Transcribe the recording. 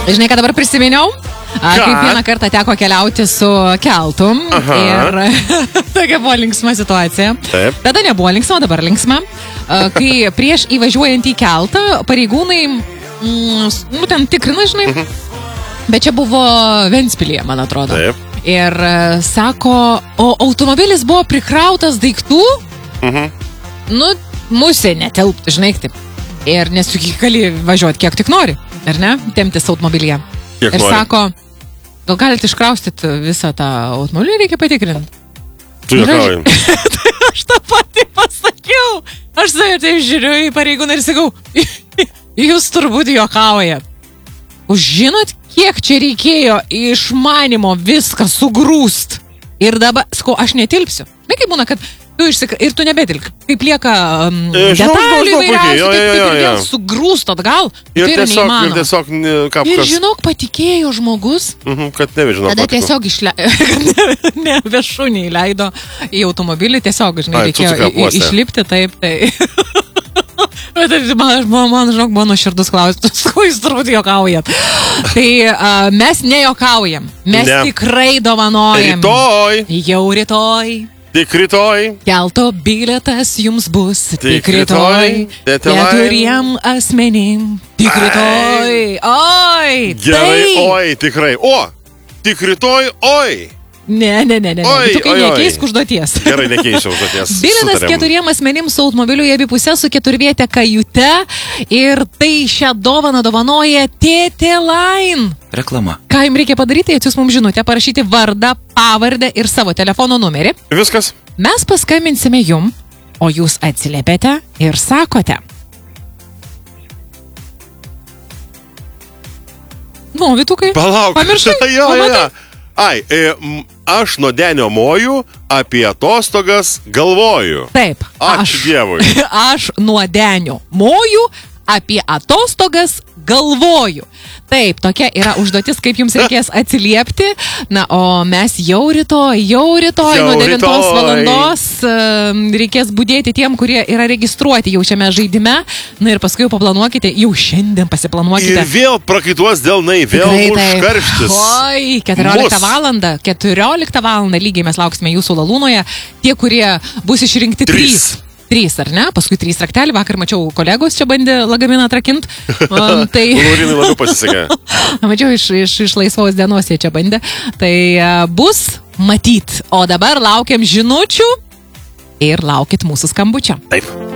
Žinai, kad dabar prisiminiau? Kaip vieną kartą teko keliauti su keltu. Ir tokia buvo linksma situacija. Taip. Tada nebuvo linksma, dabar linksma. Kai prieš įvažiuojant į keltą, pareigūnai, ten tikrina, žinai, bet čia buvo Ventspilyje, man atrodo. Taip. Ir sako, o automobilis buvo prikrautas daiktų, musė netelpti, žinai, taip. Ir nes juk gali važiuoti kiek tik nori, ar ne, temptis automobilyje. Kiek ir nori. Sako, gal galite iškraustyti visą tą automobilį, reikia patikrinti. Tu juokauji. Aš tą patį pasakiau. Aš taip žiūriu į pareigūną ir sakau, jūs turbūt juokaujat. Žinot, kiek čia reikėjo išmanimo viską sugrūst. Ir dabar, sakau, aš netilpsiu. Na, kaip būna, kad tu ir tu nebetilk. Kaip lieka detalių įvairiausių, taip ir vėl sugrūst atgal. Ir tiesiog ir žinok, patikėjo žmogus. Kad nebežinau. Tada tiesiog ne viršūnį įleido į automobilį, tiesiog, žinai, reikėjo išlipti, taip, tai. Man, žinok, buvo nuoširdus klausimas, ko jūs turbūt juokaujat. Tai mes nejuokaujam, mes tikrai dovanojam. Rytoj. Jau rytoj. Tik rytoj. Kelto bilietas jums bus. Tik rytoj. Keturiem asmenim. Tik rytoj. Oi. Gerai, oi, tikrai. O, tik rytoj, oi. Ne. Tu kai nekeisk užduoties. Gerai, nekeisiu užduoties. Bilietas keturiem asmenim su automobiliu į abi pusę su keturviete kajute. Ir tai šią dovaną dovanoja TT Line. Reklama. Ką jums reikia padaryti, atsiųs mums žinutę, parašyti vardą, pavardę ir savo telefono numerį. Viskas. Mes paskambinsime jum, o jūs atsiliepėte ir sakote. Nu, Vytukai. Palauk. Pamiršai? Jo. Ai, aš nuo denio moju, apie atostogas galvoju. Taip. Ačiū Dievui. Aš nuo denio moju, apie atostogas galvoju. Taip, tokia yra užduotis, kaip jums reikės atsiliepti. Na, o mes jau rytoj nuo 9 valandos reikės budėti tiem, kurie yra registruoti jau šiame žaidime. Na ir paskui jau paplanuokite, jau šiandien pasiplanuokite. Ir vėl prakaituos delnai, vėl užkarštis. Oi, 14 valandą lygiai mes lauksime jūsų Lalūnoje. Tie, kurie bus išrinkti 3, ar ne? Paskui 3 raktelį. Vakar mačiau kolegos čia bandė lagaminą atrakinti. Tai... Laurinai labiau pasisekė. Mačiau iš laisvos dienos jie čia bandė. Tai bus matyt. O dabar laukiam žinučių ir laukit mūsų skambučio. Taip.